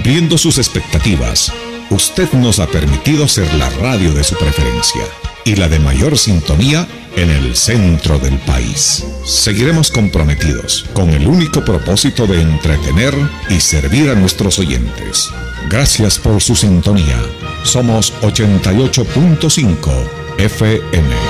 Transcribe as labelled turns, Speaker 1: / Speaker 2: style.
Speaker 1: Cumpliendo sus expectativas, usted nos ha permitido ser la radio de su preferencia y la de mayor sintonía en el centro del país. Seguiremos comprometidos con el único propósito de entretener y servir a nuestros oyentes. Gracias por su sintonía. Somos 88.5 FM.